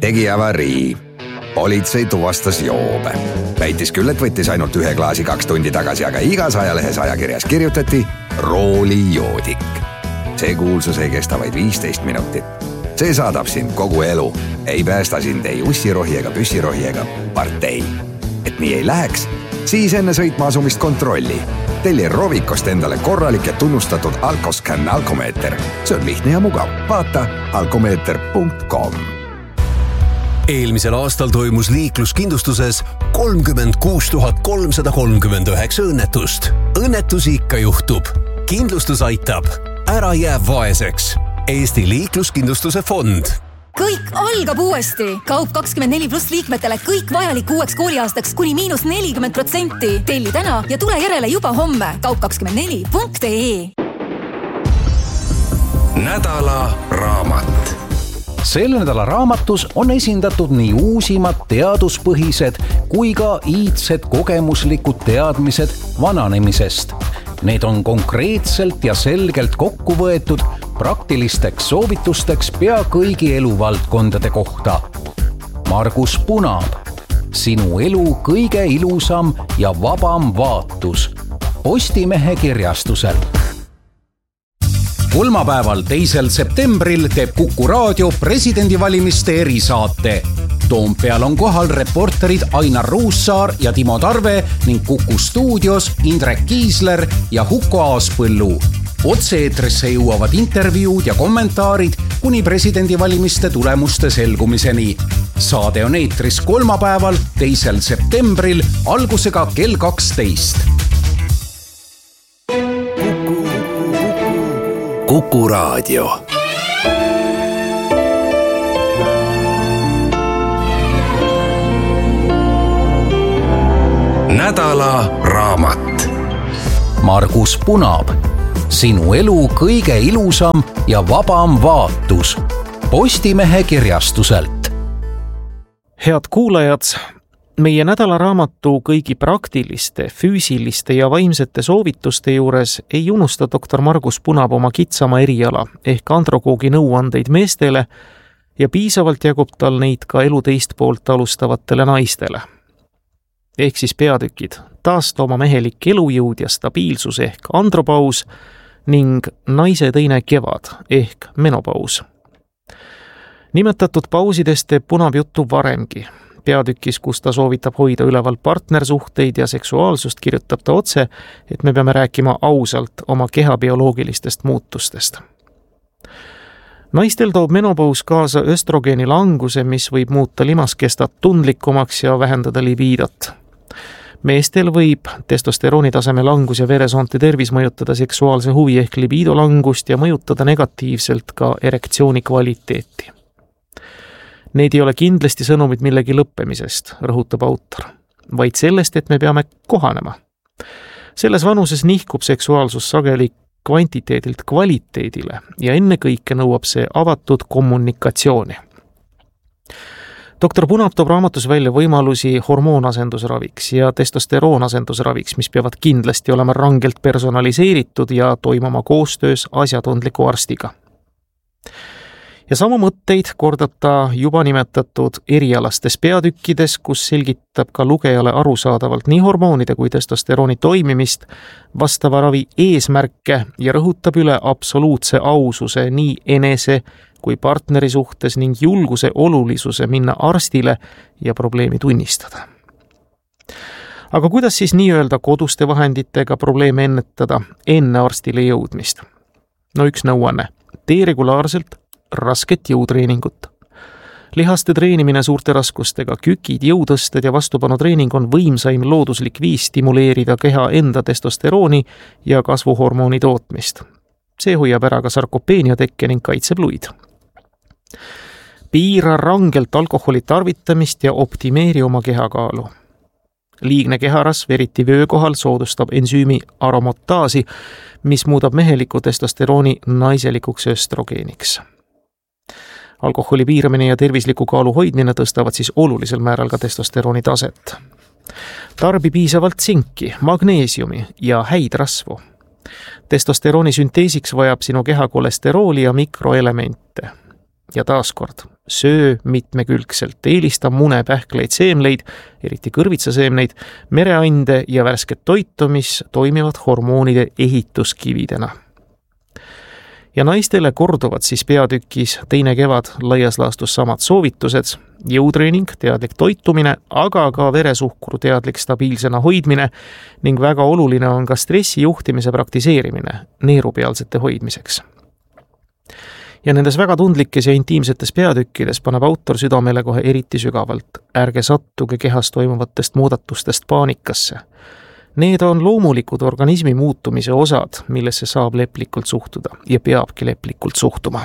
Tegi avarii. Politsei tuvastas joobe. Väitis küll, et võttis ainult 1 klaasi 2 tundi tagasi, aga igas ajalehes ajakirjas kirjutati roolijoodik. See kuulsus ei kesta vaid 15 minutit. See saadab sind kogu elu. Ei päästa sind ei ussirohi ega püssirohi ega partei. Et nii ei läheks, siis enne sõitma asumist kontrolli. Telli Rovikost endale korralik ja tunnustatud Alkoscan alkomeeter. See on lihtne ja mugav. Vaata alkomeeter.com. Eelmisel aastal toimus liikluskindlustuses 36 339 õnnetust. Õnnetusi ikka juhtub. Kindlustus aitab. Ära jää vaeseks. Eesti liikluskindlustuse fond. Kõik algab uuesti. Kaup 24+ liikmetele kõik vajalik uueks kooliaastaks kuni -40%. Telli täna ja tule järele juba homme. Kaup24.ee. Nädala raamat. Selle nädala raamatus on esindatud nii uusimad teaduspõhised kui ka iidsed kogemuslikud teadmised vananemisest. Need on konkreetselt ja selgelt kokku võetud praktilisteks soovitusteks pea kõigi eluvaldkondade kohta. Margus Punab. Sinu elu kõige ilusam ja vabam vaatus. Postimehe kirjastuselt. Kolmapäeval 2. septembril teeb Kuku Raadio presidendivalimiste erisaate. Toompeal on kohal reporterid Ainar Ruussaar ja Timo Tarve ning Kuku stuudios Indrek Kiisler ja Huko Aaspõllu. Otse-eetrisse jõuavad intervjuud ja kommentaarid kuni presidendivalimiste tulemuste selgumiseni. Saade on eetris kolmapäeval 2. septembril algusega kell 12. Kuku Raadio. Nädala raamat. Margus Punab. Sinu elu kõige ilusam ja vabam vaatus. Postimehe kirjastuselt. Head kuulajad, meie nädalaraamatu kõigi praktiliste, füüsiliste ja vaimsete soovituste juures ei unusta doktor Margus Punab oma kitsama eriala ehk androkoogi nõuandeid meestele ja piisavalt jagub tal neid ka elu teist poolt alustavatele naistele. Ehk siis peatükid taasta oma mehelik elujõud ja stabiilsus ehk andropaus ning naise teine kevad ehk menopaus. Nimetatud pausidest teeb Punab juttu varemgi. Peatükis, kus ta soovitab hoida üleval partnersuhteid ja seksuaalsust, kirjutab ta otse, et me peame rääkima ausalt oma keha bioloogilistest muutustest. Naistel toob menopaus kaasa östrogeeni languse, mis võib muuta limaskestat tundlikumaks ja vähendada libiidot. Meestel võib testosterooni taseme langus ja veresoonte tervis mõjutada seksuaalse huvi ehk libiido langust ja mõjutada negatiivselt ka erektsiooni kvaliteeti. Need ei ole kindlasti sõnumid millegi lõppemisest, rõhutab autor, vaid sellest, et me peame kohanema. Selles vanuses nihkub seksuaalsus sageli kvantiteedilt kvaliteedile ja ennekõike nõuab see avatud kommunikatsiooni. Doktor Punab toob raamatus välja võimalusi hormoonasendusraviks ja testosteroonasendusraviks, mis peavad kindlasti olema rangelt personaliseeritud ja toimuma koostöös asjatundliku arstiga. Ja sama mõtteid kordab ta juba nimetatud erialastes peatükkides, kus selgitab ka lugejale arusaadavalt nii hormoonide kui testosterooni toimimist, vastava ravi eesmärke ja rõhutab üle absoluutse aususe nii enese kui partneri suhtes ning julguse olulisuse minna arstile ja probleemi tunnistada. Aga kuidas siis nii-öelda koduste vahenditega probleeme ennetada enne arstile jõudmist? No üks nõuanne. Tee regulaarselt rasket jõutreeningut. Lihaste treenimine suurte raskustega, kükid, jõutõsted ja vastupanutreening on võimsaim looduslik viis stimuleerida keha enda testosterooni ja kasvuhormooni tootmist. See hoiab ära ka sarkopeenia tekke ning kaitseb luid. Piira rangelt alkoholi tarvitamist ja optimeeri oma kehakaalu. Liigne keharasv, eriti vöö kohal, soodustab ensüümi aromotaasi, mis muudab meheliku testosterooni naiselikuks östrogeeniks. Alkoholi piiramine ja tervisliku kaalu hoidmine tõstavad siis olulisel määral ka testosterooni taset. Tarbi piisavalt tsinki, magneesiumi ja häid rasvu. Testosterooni sünteesiks vajab sinu keha kolesterooli ja mikroelemente. Ja taaskord, söö mitmekülgselt, eelista mune, pähkleid, seemleid, eriti kõrvitsaseemneid, mereande ja värsket toitu, mis toimivad hormoonide ehituskividena. Ja naistele korduvad siis peatükis teine kevad laias laastus samad soovitused, jõutreening, teadlik toitumine, aga ka veresuhkru teadlik stabiilsena hoidmine ning väga oluline on ka stressi juhtimise praktiseerimine neerupealsete hoidmiseks. Ja nendes väga tundlikes ja intiimsetes peatükkides paneb autor südamele kohe eriti sügavalt. Ärge sattuge kehas toimuvatest muudatustest paanikasse. Need on loomulikud organismi muutumise osad, millesse saab leplikult suhtuda ja peabki leplikult suhtuma.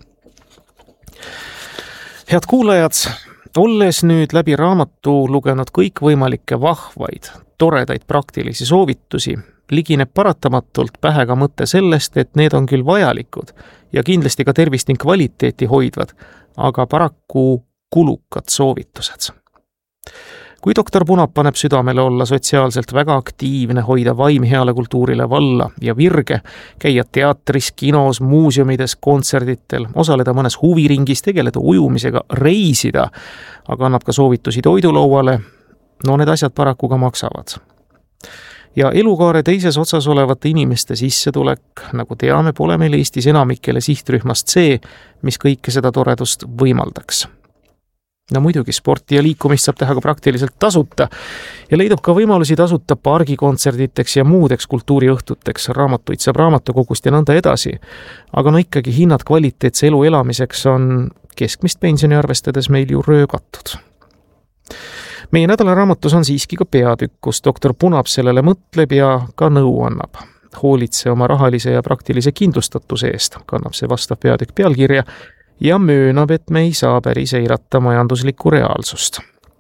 Head kuulajad, olles nüüd läbi raamatu lugenud kõikvõimalikke vahvaid, toredaid praktilisi soovitusi, ligineb paratamatult pähe ka mõte sellest, et need on küll vajalikud ja kindlasti ka tervist ning kvaliteeti hoidvad, aga paraku kulukad soovitused. Kui doktor Punab paneb südamele olla sotsiaalselt väga aktiivne, hoida vaim heale kultuurile valla ja virge, käia teatris, kinos, muuseumides, kontserditel, osaleda mõnes huviringis, tegeleda ujumisega, reisida, aga annab ka soovitusi toidulauale, no need asjad paraku ka maksavad. Ja elukaare teises otsas olevate inimeste sissetulek, nagu teame, pole meil Eestis enamikele sihtrühmast see, mis kõike seda toredust võimaldaks. No muidugi sporti ja liikumist saab teha ka praktiliselt tasuta ja leidub ka võimalusi tasuta pargikontserditeks ja muudeks kultuuriõhtuteks, raamatuid saab raamatukogust ja nõnda edasi. Aga no ikkagi hinnad kvaliteetse elu elamiseks on keskmist pensioni arvestades meil ju röögatud. Meie nädalaraamatus on siiski ka peatükk, kus doktor Punab sellele mõtleb ja ka nõu annab. Hoolitse oma rahalise ja praktilise kindlustatuse eest, kannab see vastav peatükk pealkirja, ja möönab, et me ei saa päris eirata majanduslikku reaalsust.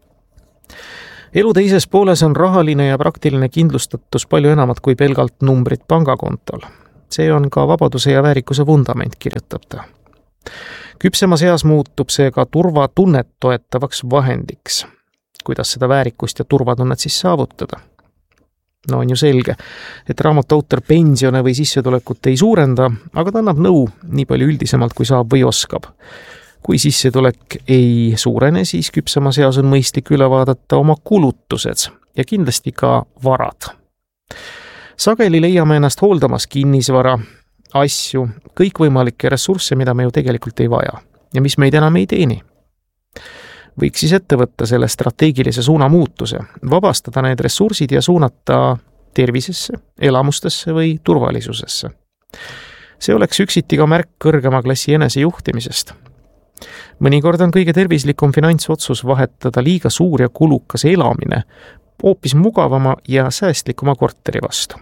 Elu teises pooles on rahaline ja praktiline kindlustatus palju enamat kui pelgalt numbrid pangakontol. See on ka vabaduse ja väärikuse vundament, kirjutab ta. Küpsemas eas muutub see ka turvatunnet toetavaks vahendiks. Kuidas seda väärikust ja turvatunnet siis saavutada? No on ju selge, et raamatu autor pensione või sissetulekut ei suurenda, aga ta annab nõu nii palju üldisemalt, kui saab või oskab. Kui sissetulek ei suurene, siis küpsemas eas on mõistlik üle vaadata oma kulutused ja kindlasti ka varad. Sageli leiame ennast hooldamas kinnisvara, asju, kõikvõimalikke ressursse, mida me ju tegelikult ei vaja ja mis meid enam ei teeni. Võiks siis ette võtta selle strateegilise suuna muutuse, vabastada need ressursid ja suunata tervisesse, elamustesse või turvalisusesse. See oleks üksiti ka märk kõrgema klassi enesejuhtimisest. Mõnikord on kõige tervislikum finantsotsus vahetada liiga suur ja kulukas elamine hoopis mugavama ja säästlikuma korteri vastu.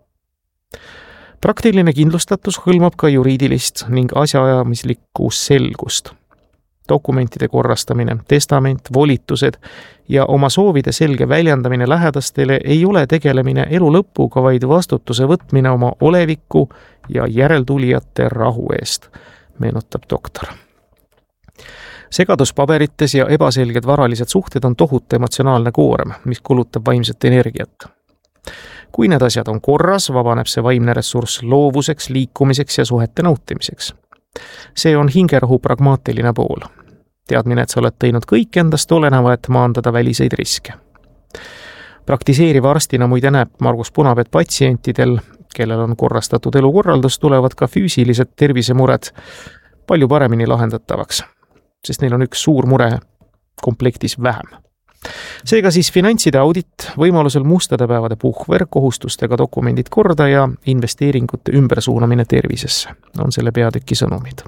Praktiline kindlustatus hõlmab ka juriidilist ning asjaajamislikku selgust. Dokumentide korrastamine, testament, volitused ja oma soovide selge väljendamine lähedastele ei ole tegelemine elu lõpuga, vaid vastutuse võtmine oma oleviku ja järeltulijate rahu eest, meenutab doktor. Segadus paberites ja ebaselged varalised suhted on tohutu emotsionaalne koorem, mis kulutab vaimset energiat. Kui need asjad on korras, vabaneb see vaimne ressurss loovuseks, liikumiseks ja suhete nautimiseks. See on hingerahu pragmaatiline pool. Teadmine, et sa oled teinud kõik endast oleneva, et maandada väliseid riske. Praktiseeriva arstina muide näeb Margus Punab, et patsientidel, kellel on korrastatud elukorraldus, tulevad ka füüsilised tervisemured palju paremini lahendatavaks, sest neil on üks suur mure komplektis vähem. Seega siis finantside audit, võimalusel mustade päevade puhver, kohustustega dokumendid korda ja investeeringute ümbersuunamine tervisesse on selle peatüki sõnumid.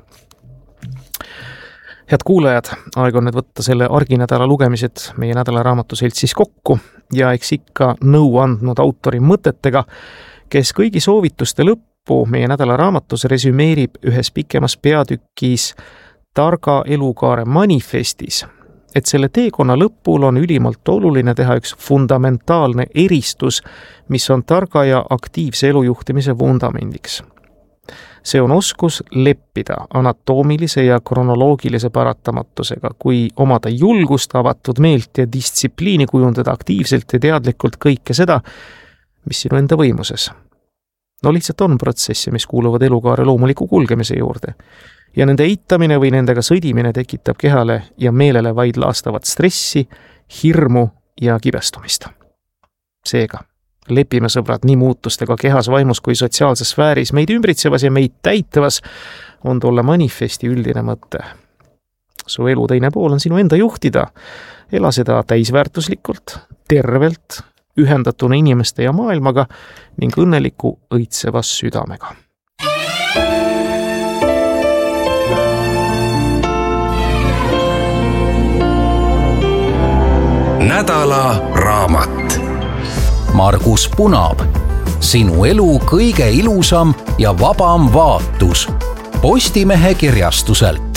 Head kuulajad, aeg on nüüd võtta selle arginädala lugemised meie nädalaraamatu seltsis kokku ja eks ikka nõu andnud autori mõtetega, kes kõigi soovituste lõppu meie nädalaraamatus resümeerib ühes pikemas peatükis targa elukaare manifestis, et selle teekonna lõpul on ülimalt oluline teha üks fundamentaalne eristus, mis on targa ja aktiivse elujuhtimise vundamendiks. See on oskus leppida anatoomilise ja kronoloogilise paratamatusega, kui omada julgust, avatud meelt ja distsipliini kujundada aktiivselt ja teadlikult kõike seda, mis sinu enda võimuses. No lihtsalt on protsesse, mis kuuluvad elukaare loomuliku kulgemise juurde. ja nende eitamine või nendega sõdimine tekitab kehale ja meelele vaid laastavat stressi, hirmu ja kibestumist. Seega, lepime sõbrad nii muutustega kehas, vaimus kui sotsiaalses sfääris meid ümbritsevas ja meid täitavas on tolle manifesti üldine mõte. Su elu teine pool on sinu enda juhtida. Ela seda täisväärtuslikult, tervelt, ühendatuna inimeste ja maailmaga ning õnneliku õitsevas südamega. Nädala raamat. Margus Punaab. Sinu elu kõige ilusam ja vabam vaatus. Postimehe kirjastuselt.